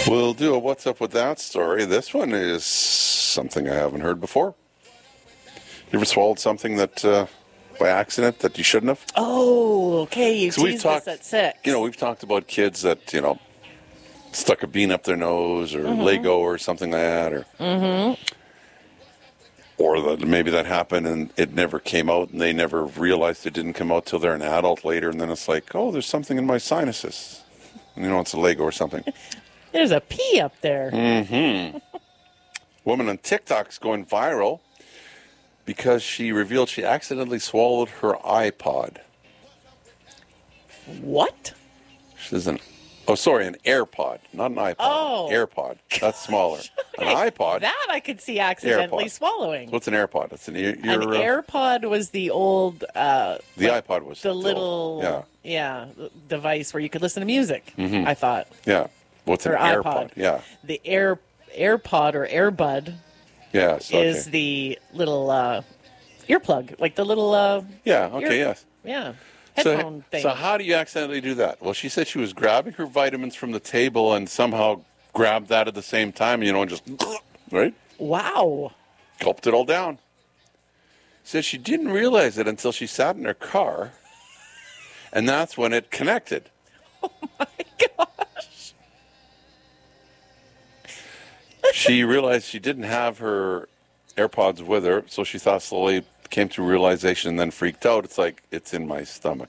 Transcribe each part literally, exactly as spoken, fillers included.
We'll do a What's Up With That story. This one is something I haven't heard before. You ever swallowed something that, uh, by accident, that you shouldn't have? Oh, okay. You So we've teased talked, us at six. You know, we've talked about kids that, you know, stuck a bean up their nose or mm-hmm. Lego or something like that. Or, mm-hmm. or that maybe that happened and it never came out and they never realized it didn't come out till they're an adult later. And then it's like, oh, there's something in my sinuses. And, you know, it's a Lego or something. There's a pea up there. Mm-hmm. Woman on TikTok's going viral because she revealed she accidentally swallowed her iPod. What? She says an, oh, sorry, an AirPod, not an iPod. Oh. AirPod. That's smaller. An iPod. That I could see accidentally AirPod. swallowing. What's an AirPod? It's an ear. An ear, uh, AirPod was the old. Uh, the like iPod was the the little. old, yeah. Yeah, device where you could listen to music. Mm-hmm. I thought. Yeah. What's an Or AirPod? iPod. Yeah. The Air AirPod or Airbud Yes. Okay. is the little uh, earplug, like the little. Uh, yeah. Okay. ear- yes. Yeah. So, Headphone thing. so how do you accidentally do that? Well, she said she was grabbing her vitamins from the table and somehow grabbed that at the same time, you know, and just, right? Wow. Gulped it all down. Said she didn't realize it until she sat in her car, and that's when it connected. Oh my gosh. She realized she didn't have her AirPods with her, so she thought slowly, came to realization, and then freaked out. It's like, it's in my stomach.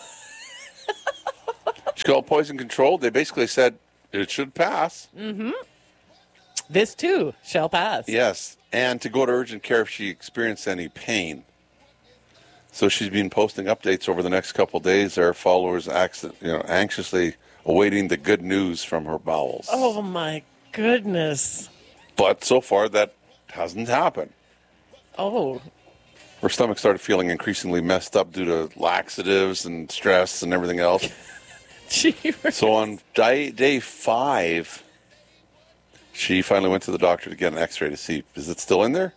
She called Poison Control. They basically said it should pass. Mm-hmm. This too shall pass. Yes, and to go to urgent care if she experienced any pain. So she's been posting updates over the next couple of days. There are followers accident, you know, anxiously awaiting the good news from her bowels. Oh my goodness. But so far that hasn't happened. Oh. Her stomach started feeling increasingly messed up due to laxatives and stress and everything else. Jeepers. So on day, day five, she finally went to the doctor to get an x-ray to see, is it still in there?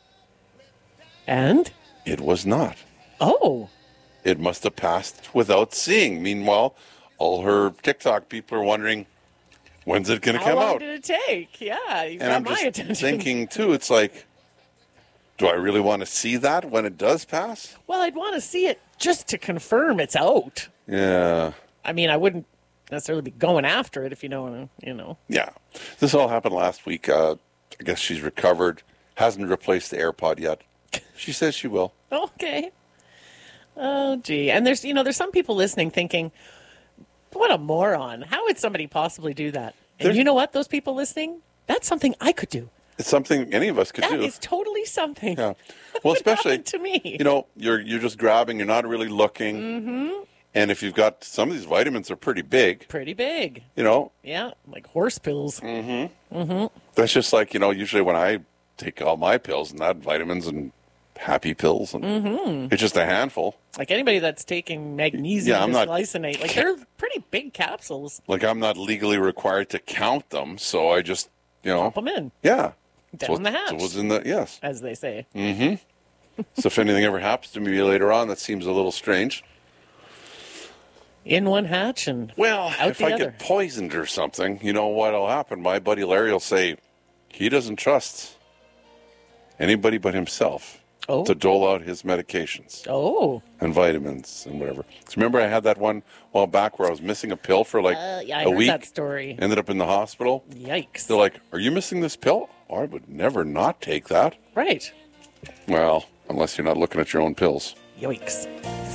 And? It was not. Oh. It must have passed without seeing. Meanwhile, all her TikTok people are wondering, when's it going to How come long out? did it take? Yeah, you And got I'm my just attention. thinking, too, it's like, do I really want to see that when it does pass? Well, I'd want to see it just to confirm it's out. Yeah. I mean, I wouldn't necessarily be going after it if you know what I- you know. Yeah. This all happened last week. Uh, I guess she's recovered. Hasn't replaced the AirPod yet. She says she will. Okay. Oh, gee. And there's, you know, there's some people listening thinking, what a moron. How would somebody possibly do that? And There's- you know what, those people listening? That's something I could do. It's something any of us could That do. is totally something. Yeah. Well, especially happened to me. You know, you're you're just grabbing. You're not really looking. Mm-hmm. And if you've got some of these vitamins are pretty big. Pretty big. You know. Yeah, like horse pills. Mm-hmm. Mm-hmm. That's just like, you know, usually when I take all my pills and that vitamins and happy pills and Mm-hmm. it's just a handful. Like anybody that's taking magnesium Yeah, I'm not- glycinate, like they're pretty big capsules. Like I'm not legally required to count them, so I just, you know, Pop them in, yeah, down so, the hatch, So it was in the yes. as they say. Mm-hmm. So if anything ever happens to me later on, that seems a little strange. In one hatch and Well, out if the I other. get poisoned or something, you know what'll happen? My buddy Larry will say he doesn't trust anybody but himself Oh. to dole out his medications Oh. and vitamins and whatever. 'Cause remember I had that one while back where I was missing a pill for like Uh, yeah, I a heard week. that story. Ended up in the hospital. Yikes. They're like, "Are you missing this pill?" Oh, I would never not take that. Right. Well, unless you're not looking at your own pills. Yikes.